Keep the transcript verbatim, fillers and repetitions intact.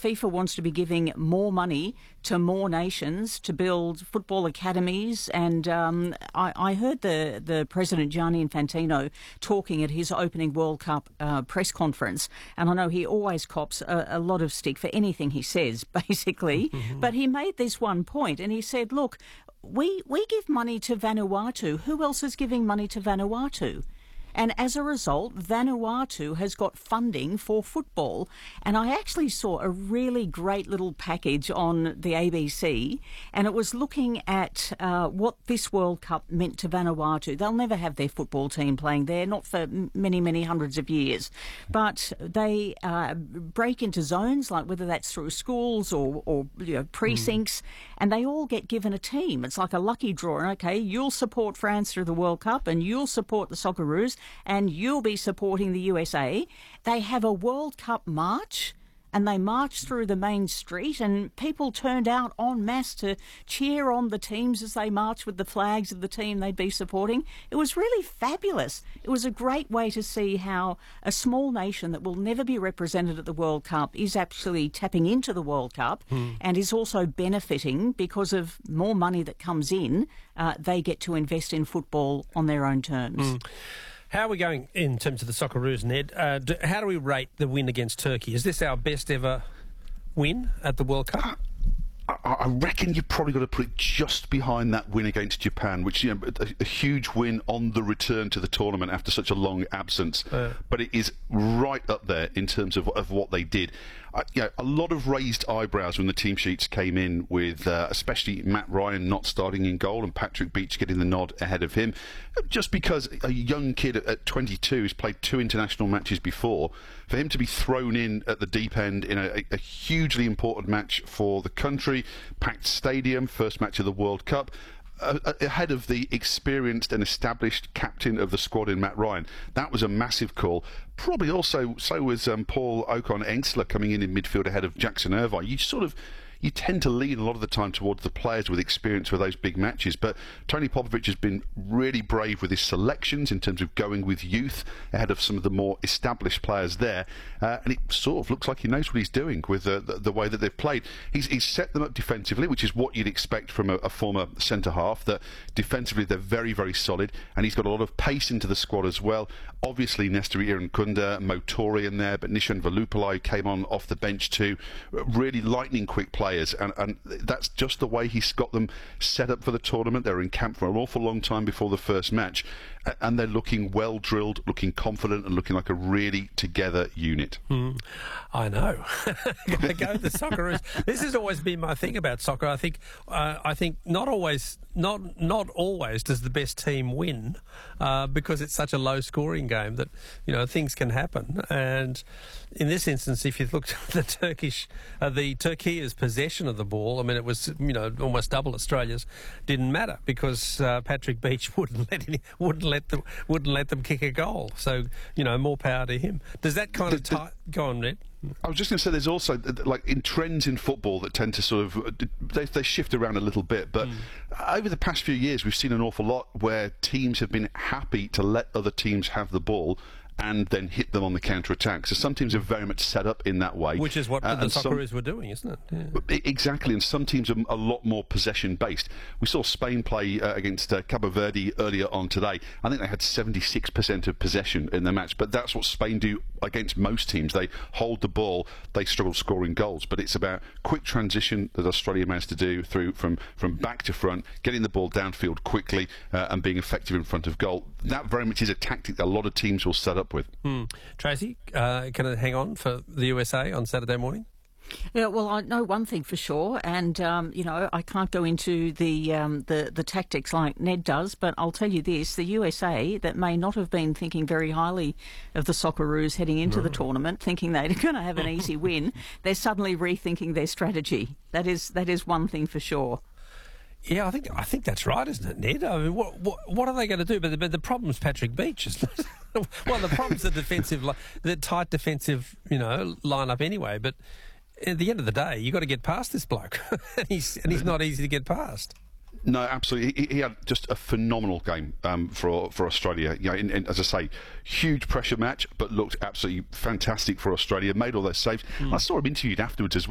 FIFA wants to be giving more money to more nations to build football academies. And um, I, I heard the, the President, Gianni Infantino, talking at his opening World Cup uh, press conference. And I know he always cops a, a lot of stick for anything he says, basically. Mm-hmm. But he made this one point and he said, look, we, we give money to Vanuatu. Who else is giving money to Vanuatu? And as a result, Vanuatu has got funding for football. And I actually saw a really great little package on the A B C, and it was looking at uh, what this World Cup meant to Vanuatu. They'll never have their football team playing there, not for many, many hundreds of years. But they uh, break into zones, like whether that's through schools or, or you know, precincts, mm. and they all get given a team. It's like a lucky draw. Okay, you'll support France through the World Cup, and you'll support the Socceroos, and you'll be supporting the U S A. They have a World Cup march, and they march through the main street, and people turned out en masse to cheer on the teams as they marched with the flags of the team they'd be supporting. It was really fabulous. It was a great way to see how a small nation that will never be represented at the World Cup is actually tapping into the World Cup mm. and is also benefiting because of more money that comes in. Uh, they get to invest in football on their own terms. Mm. How are we going in terms of the Socceroos, Ned? Uh, do, how do we rate the win against Turkey? Is this our best ever win at the World Cup? I, I reckon you've probably got to put it just behind that win against Japan, which, you know, a, a huge win on the return to the tournament after such a long absence. Uh, but it is right up there in terms of, of what they did. I, you know, a lot of raised eyebrows when the team sheets came in with, uh, especially Matt Ryan not starting in goal and Patrick Beach getting the nod ahead of him, just because a young kid at, at twenty-two who's played two international matches before, for him to be thrown in at the deep end in a, a hugely important match for the country, packed stadium, first match of the World Cup, Uh, ahead of the experienced and established captain of the squad in Matt Ryan. That was a massive call. Probably also, so was um, Paul Ocon-Engsler coming in in midfield ahead of Jackson Irvine. You sort of, you tend to lean a lot of the time towards the players with experience for those big matches, but Tony Popovic has been really brave with his selections in terms of going with youth ahead of some of the more established players there, uh, and it sort of looks like he knows what he's doing with uh, the, the way that they've played. He's, he's set them up defensively, which is what you'd expect from a, a former centre-half, that defensively they're very, very solid, and he's got a lot of pace into the squad as well. Obviously, Nestor Irankunda, Motori in there, but Nishan Velupillai came on off the bench too. Really lightning-quick players. And, and that's just the way he's got them set up for the tournament. They were in camp for an awful long time before the first match, and they're looking well drilled, looking confident, and looking like a really together unit. Mm, I know. Gotta go with the Socceroos. This has always been my thing about soccer. I think uh, I think not always not not always does the best team win, uh, because it's such a low scoring game that, you know, things can happen. And in this instance, if you looked at the Turkish, uh, the Turkey's possession of the ball, I mean, it was, you know, almost double Australia's. Didn't matter because uh, Patrick Beach wouldn't let any, wouldn't let them wouldn't let them kick a goal. So, you know, more power to him. Does that kind of tie? Go on, Ned. I was just going to say, there's also, like, in trends in football that tend to sort of, they, they shift around a little bit, but mm. over the past few years we've seen an awful lot where teams have been happy to let other teams have the ball and then hit them on the counter-attack. So some teams are very much set up in that way. Which is what uh, the Socceroos were doing, isn't it? Yeah. Exactly, and some teams are a lot more possession-based. We saw Spain play uh, against uh, Cabo Verde earlier on today. I think they had seventy-six percent of possession in the match, but that's what Spain do against most teams. They hold the ball, they struggle scoring goals, but it's about quick transition that Australia managed to do through from, from back to front, getting the ball downfield quickly uh, and being effective in front of goal. That very much is a tactic that a lot of teams will set up with. Hmm. Tracy, uh, can it hang on for the U S A on Saturday morning? Yeah, well, I know one thing for sure, and um, you know, I can't go into the, um, the the tactics like Ned does, but I'll tell you this: the U S A, that may not have been thinking very highly of the Socceroos heading into no. the tournament, thinking they're going to have an easy win, they're suddenly rethinking their strategy. That is that is one thing for sure. Yeah, I think I think that's right, isn't it, Ned? I mean, what what, what are they going to do? But the, but the problem's Patrick Beach, isn't it? Well, the problem's the defensive, the tight defensive, you know, lineup anyway. But at the end of the day, you've got to get past this bloke, and he's and he's not easy to get past. No, absolutely. He, he had just a phenomenal game um, for for Australia. You know, in, in, as I say, huge pressure match, but looked absolutely fantastic for Australia. Made all those saves. Mm. I saw him interviewed afterwards as well.